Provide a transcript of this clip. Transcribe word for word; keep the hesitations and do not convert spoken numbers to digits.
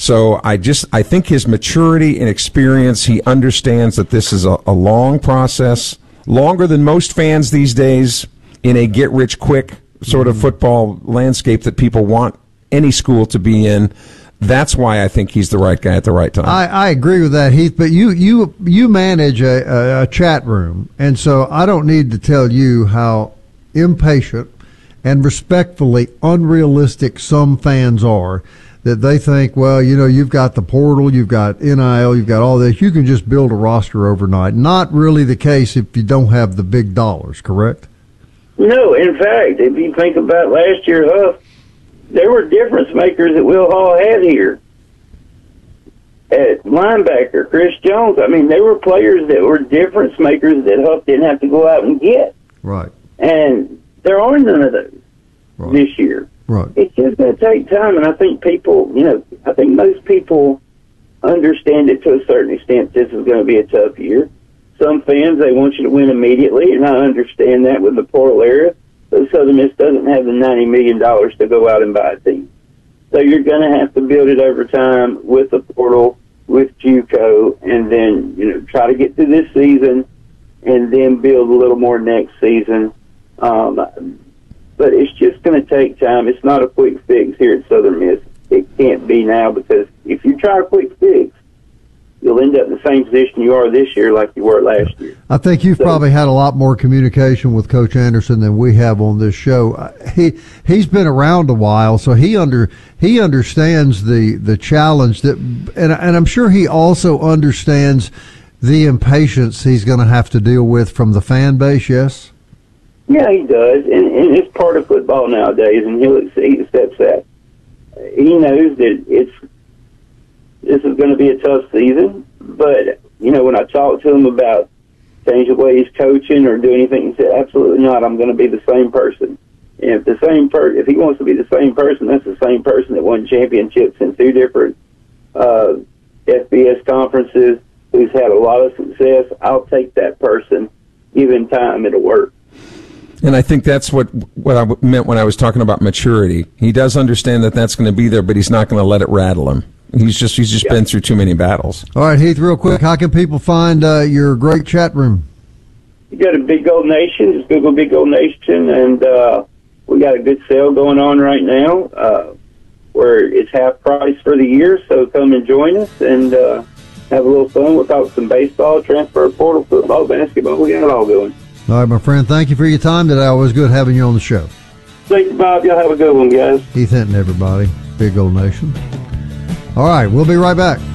So I just I think his maturity and experience, he understands that this is a, a long process, longer than most fans these days in a get-rich-quick sort of football landscape that people want any school to be in. That's why I think he's the right guy at the right time. I, I agree with that, Heath, but you you you manage a, a, a chat room, and so I don't need to tell you how impatient and respectfully unrealistic some fans are, that they think, well, you know, you've got the portal, you've got N I L, you've got all this, you can just build a roster overnight. Not really the case if you don't have the big dollars, correct? No, in fact, if you think about last year, Huff, there were difference makers that Will Hall had here. At linebacker, Chris Jones, I mean, they were players that were difference makers that Huff didn't have to go out and get. Right. And there are none of those right. this year. Right. It's just going to take time, and I think people, you know, I think most people understand it to a certain extent. This is going to be a tough year. Some fans, they want you to win immediately, and I understand that with the portal area. But Southern Miss doesn't have the ninety million dollars to go out and buy a team. So you're going to have to build it over time with the portal, with JUCO, and then, you know, try to get through this season and then build a little more next season. Um, but it's just going to take time. It's not a quick fix here at Southern Miss. It can't be now, because if you try a quick fix, you'll end up in the same position you are this year like you were last year. I think you've so, probably had a lot more communication with Coach Anderson than we have on this show. He he's been around a while, so he under he understands the the challenge that, and and I'm sure he also understands the impatience he's going to have to deal with from the fan base. Yes. Yeah, he does, and, and it's part of football nowadays, and he'll he accepts that. He knows that it's this is going to be a tough season, but, you know, when I talk to him about change the way he's coaching or do anything, he said, absolutely not, I'm going to be the same person. And if the same per- if he wants to be the same person, that's the same person that won championships in two different uh, F B S conferences, who's had a lot of success. I'll take that person. Give him time, it'll work. And I think that's what what I meant when I was talking about maturity. He does understand that that's going to be there, but he's not going to let it rattle him. He's just he's just yeah. been through too many battles. All right, Heath, real quick, how can people find uh, your great chat room? You got a Big Gold Nation. Just Google Big Gold Nation, and uh, we got a good sale going on right now uh, where it's half price for the year. So come and join us and uh, have a little fun. We'll talk some baseball, transfer portal, football, basketball. We got it all going. All right, my friend, thank you for your time today. Always good having you on the show. Thank you, Bob. Y'all have a good one, guys. Heath Hinton, everybody. Big Gold Nation. All right, we'll be right back.